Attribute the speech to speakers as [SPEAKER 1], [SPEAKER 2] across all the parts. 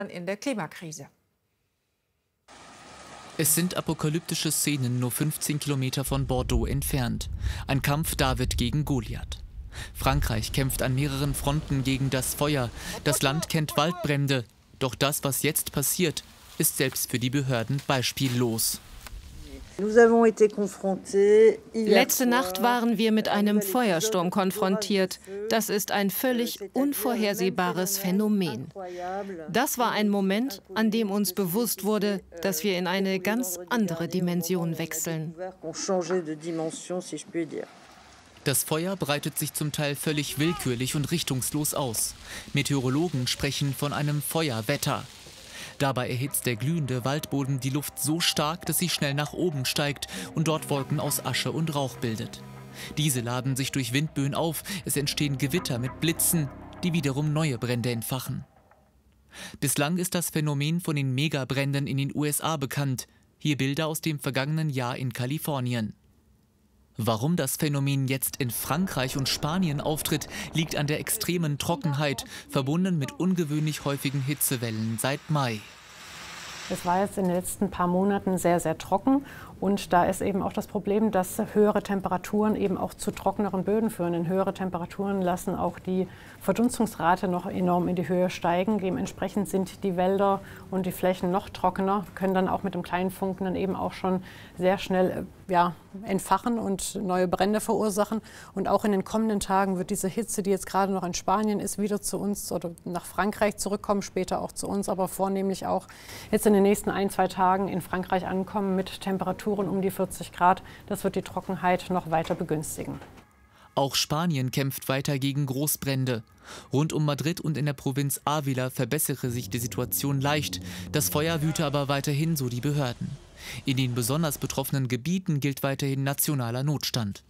[SPEAKER 1] in der Klimakrise.
[SPEAKER 2] Es sind apokalyptische Szenen nur 15 Kilometer von Bordeaux entfernt. Ein Kampf David gegen Goliath. Frankreich kämpft an mehreren Fronten gegen das Feuer. Das Land kennt Waldbrände. Doch das, was jetzt passiert, ist selbst für die Behörden beispiellos.
[SPEAKER 3] Letzte Nacht waren wir mit einem Feuersturm konfrontiert. Das ist ein völlig unvorhersehbares Phänomen. Das war ein Moment, an dem uns bewusst wurde, dass wir in eine ganz andere Dimension wechseln.
[SPEAKER 2] Das Feuer breitet sich zum Teil völlig willkürlich und richtungslos aus. Meteorologen sprechen von einem Feuerwetter. Dabei erhitzt der glühende Waldboden die Luft so stark, dass sie schnell nach oben steigt und dort Wolken aus Asche und Rauch bildet. Diese laden sich durch Windböen auf, es entstehen Gewitter mit Blitzen, die wiederum neue Brände entfachen. Bislang ist das Phänomen von den Megabränden in den USA bekannt. Hier Bilder aus dem vergangenen Jahr in Kalifornien. Warum das Phänomen jetzt in Frankreich und Spanien auftritt, liegt an der extremen Trockenheit, verbunden mit ungewöhnlich häufigen Hitzewellen seit Mai.
[SPEAKER 4] Es war jetzt in den letzten paar Monaten sehr, sehr trocken. Und da ist eben auch das Problem, dass höhere Temperaturen eben auch zu trockeneren Böden führen. Denn höhere Temperaturen lassen auch die Verdunstungsrate noch enorm in die Höhe steigen. Dementsprechend sind die Wälder und die Flächen noch trockener, können dann auch mit dem kleinen Funken dann eben auch schon sehr schnell entfachen und neue Brände verursachen. Und auch in den kommenden Tagen wird diese Hitze, die jetzt gerade noch in Spanien ist, wieder zu uns oder nach Frankreich zurückkommen, später auch zu uns, aber vornehmlich auch jetzt in den nächsten 1-2 Tagen in Frankreich ankommen mit Temperaturen um die 40 Grad. Das wird die Trockenheit noch weiter begünstigen.
[SPEAKER 2] Auch Spanien kämpft weiter gegen Großbrände. Rund um Madrid und in der Provinz Ávila verbessere sich die Situation leicht. Das Feuer wüte aber weiterhin, so die Behörden. In den besonders betroffenen Gebieten gilt weiterhin nationaler Notstand.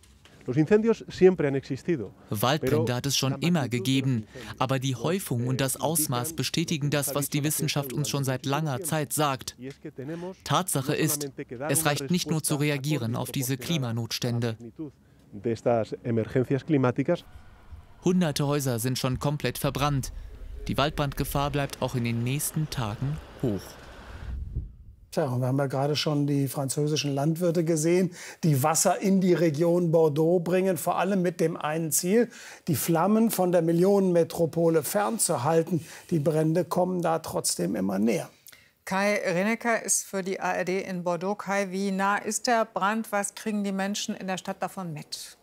[SPEAKER 2] Waldbrände hat es schon immer gegeben, aber die Häufung und das Ausmaß bestätigen das, was die Wissenschaft uns schon seit langer Zeit sagt. Tatsache ist, es reicht nicht nur zu reagieren auf diese Klimanotstände. Hunderte Häuser sind schon komplett verbrannt. Die Waldbrandgefahr bleibt auch in den nächsten Tagen hoch.
[SPEAKER 5] Tja, und wir haben ja gerade schon die französischen Landwirte gesehen, die Wasser in die Region Bordeaux bringen, vor allem mit dem einen Ziel, die Flammen von der Millionenmetropole fernzuhalten. Die Brände kommen da trotzdem immer näher.
[SPEAKER 1] Kai Rinecker ist für die ARD in Bordeaux. Kai, wie nah ist der Brand? Was kriegen die Menschen in der Stadt davon mit?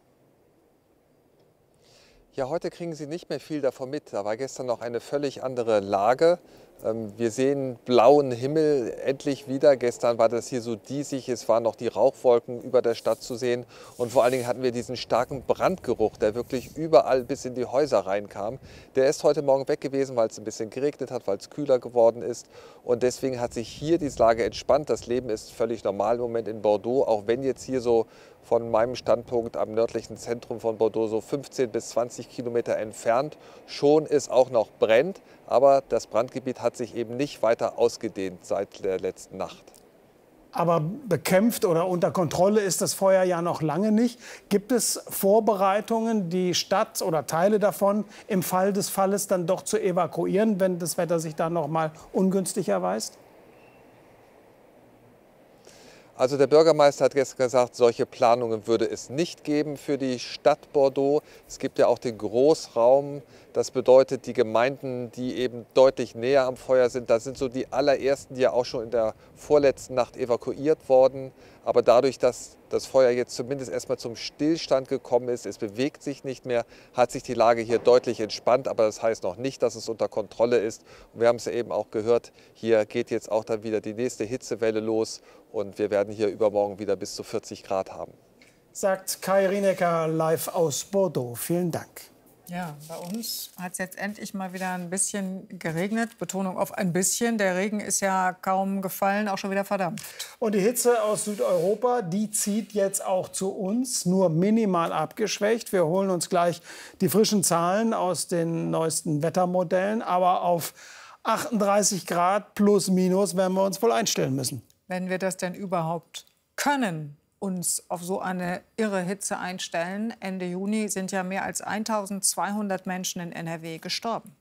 [SPEAKER 6] Ja, heute kriegen sie nicht mehr viel davon mit. Da war gestern noch eine völlig andere Lage. Wir sehen blauen Himmel endlich wieder. Gestern war das hier so diesig, es waren noch die Rauchwolken über der Stadt zu sehen. Und vor allen Dingen hatten wir diesen starken Brandgeruch, der wirklich überall bis in die Häuser reinkam. Der ist heute Morgen weg gewesen, weil es ein bisschen geregnet hat, weil es kühler geworden ist. Und deswegen hat sich hier die Lage entspannt. Das Leben ist völlig normal im Moment in Bordeaux, auch wenn jetzt hier so von meinem Standpunkt am nördlichen Zentrum von Bordeaux so 15 bis 20 Kilometer entfernt schon es auch noch brennt. Aber das Brandgebiet hat sich eben nicht weiter ausgedehnt seit der letzten Nacht.
[SPEAKER 5] Aber bekämpft oder unter Kontrolle ist das Feuer ja noch lange nicht. Gibt es Vorbereitungen, die Stadt oder Teile davon im Fall des Falles dann doch zu evakuieren, wenn das Wetter sich dann noch mal ungünstig erweist?
[SPEAKER 6] Also der Bürgermeister hat gestern gesagt, solche Planungen würde es nicht geben für die Stadt Bordeaux. Es gibt ja auch den Großraum. Das bedeutet, die Gemeinden, die eben deutlich näher am Feuer sind, da sind so die allerersten, die ja auch schon in der vorletzten Nacht evakuiert worden. Aber dadurch, dass das Feuer jetzt zumindest erstmal zum Stillstand gekommen ist, es bewegt sich nicht mehr, hat sich die Lage hier deutlich entspannt. Aber das heißt noch nicht, dass es unter Kontrolle ist. Und wir haben es ja eben auch gehört, hier geht jetzt auch dann wieder die nächste Hitzewelle los. Und wir werden hier übermorgen wieder bis zu 40 Grad haben.
[SPEAKER 5] Sagt Kai Rinecker live aus Bordeaux. Vielen Dank.
[SPEAKER 1] Ja, bei uns hat es jetzt endlich mal wieder ein bisschen geregnet. Betonung auf ein bisschen. Der Regen ist ja kaum gefallen, auch schon wieder verdampft.
[SPEAKER 5] Und die Hitze aus Südeuropa, die zieht jetzt auch zu uns, nur minimal abgeschwächt. Wir holen uns gleich die frischen Zahlen aus den neuesten Wettermodellen. Aber auf 38 Grad plus minus werden wir uns wohl einstellen müssen.
[SPEAKER 1] Wenn wir das denn überhaupt können, uns auf so eine irre Hitze einstellen. Ende Juni sind ja mehr als 1200 Menschen in NRW gestorben.